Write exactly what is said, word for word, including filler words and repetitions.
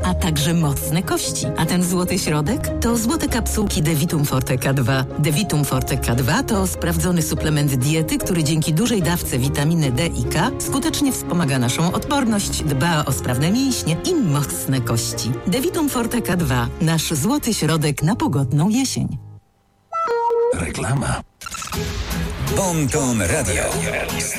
a także mocne kości. A ten złoty środek to złote kapsułki Devitum Forte K dwa. Devitum Forte K dwa to sprawdzony suplement diety, który dzięki dużej dawce witaminy D i K skutecznie wspomaga naszą odporność, dba o sprawne mięśnie i mocne kości. Devitum Forte K dwa. Nasz złoty środek na pogodną jesień. Reklama. Bon Ton Radio.